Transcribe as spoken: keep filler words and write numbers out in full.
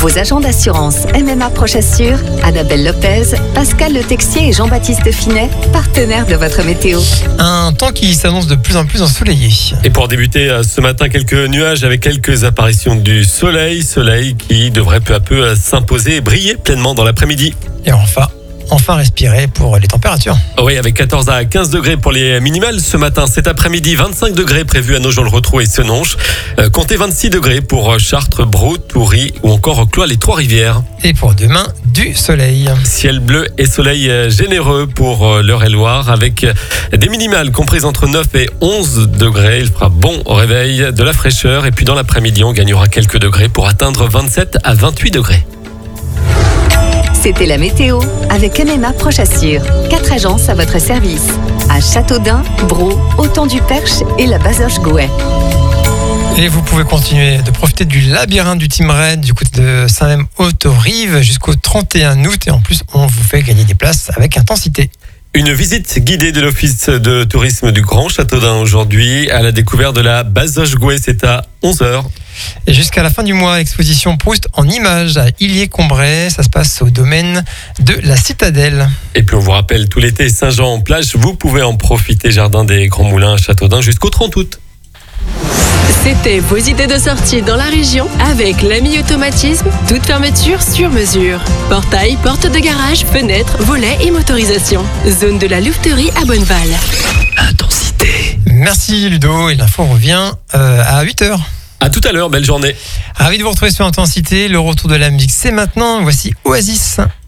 Vos agents d'assurance M M A Prochassure, Annabelle Lopez, Pascal Le Texier et Jean-Baptiste Finet, partenaires de votre météo. Un temps qui s'annonce de plus en plus ensoleillé. Et pour débuter ce matin, quelques nuages avec quelques apparitions du soleil. Soleil qui devrait peu à peu s'imposer et briller pleinement dans l'après-midi. Et enfin, enfin respirer pour les températures. Oui, avec quatorze à quinze degrés pour les minimales ce matin. Cet après-midi, vingt-cinq degrés prévus à Nogent-le-Rotrou et Senonches. Euh, comptez vingt-six degrés pour Chartres, Brou, Toury ou encore Cloix les Trois-Rivières. Et pour demain, du soleil. Ciel bleu et soleil généreux pour l'Eure-et-Loire avec des minimales comprises entre neuf et onze degrés. Il fera bon au réveil, de la fraîcheur et puis dans l'après-midi, on gagnera quelques degrés pour atteindre vingt-sept à vingt-huit degrés. C'était la météo avec M M A Prochassure. Quatre agences à votre service. À Châteaudun, Brou, Autant-du-Perche et la Bazoche-Gouet. Et vous pouvez continuer de profiter du labyrinthe du Team Red du côté de Saint-Même-Haute-Rive jusqu'au trente et un août. Et en plus, on vous fait gagner des places avec intensité. Une visite guidée de l'Office de tourisme du Grand Châteaudun aujourd'hui à la découverte de la Bazoche-Gouet. C'est à onze heures. Et jusqu'à la fin du mois, exposition Proust en images à Illiers-Combray. Ça se passe au domaine de la Citadelle. Et puis on vous rappelle, tout l'été, Saint-Jean-en-Plage, vous pouvez en profiter. Jardin des Grands Moulins à Châteaudun jusqu'au trente août. C'était vos idées de sortie dans la région avec l'Ami Automatisme, toute fermeture sur mesure. Portail, porte de garage, fenêtres, volets et motorisation. Zone de la Louveterie à Bonneval. Intensité. Merci Ludo, et l'info revient euh, à huit heures. À tout à l'heure, belle journée. Ravi de vous retrouver sur Intensité. Le retour de la musique, c'est maintenant. Voici Oasis.